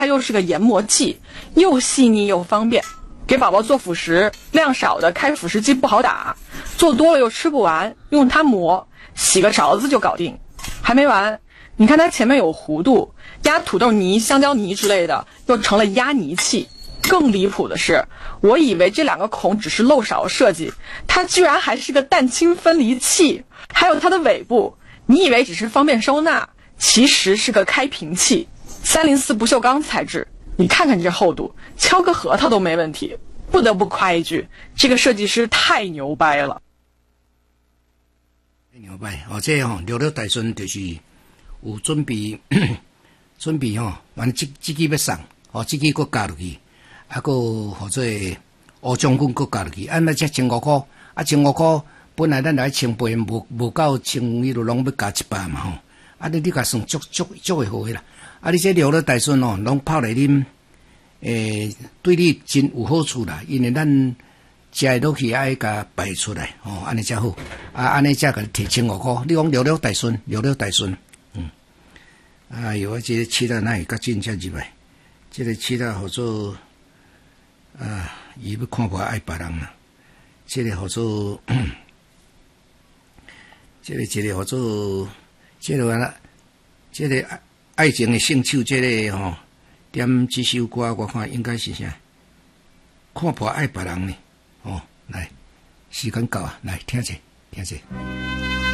它又是个研磨器，又细腻又方便。给宝宝做辅食，量少的开辅食机不好打，做多了又吃不完，用它磨，洗个勺子就搞定。还没完，你看它前面有弧度，压土豆泥、香蕉泥之类的，又成了压泥器。更离谱的是，我以为这2个孔只是漏勺设计，它居然还是个蛋清分离器。还有它的尾部，你以为只是方便收纳，其实是个开瓶器，304不锈钢材质。你看看这厚度，敲个核桃都没问题。不得不夸一句，这个设计师太牛掰了。 牛掰哦！这聊聊大顺就是有准备完这支要送这支搁加落去，搁或者乌将军搁加落去，那才15块，15块本来咱来清倍无够清，伊就拢要加100嘛你甲算足会好啦。你这聊了大顺拢泡来啉，对你真有好处啦，因为咱食落去爱甲排出来安尼才好。安尼才甲你提15块。你讲聊聊大顺，哎呦，这个饲到哪会较真正入来？这个饲到好做伊要看破爱别人啦。这个好做，这个好做，这个爱情的胜手，这个点这首歌我看应该是啥？看破爱别人呢？来，时间到啊，来听者。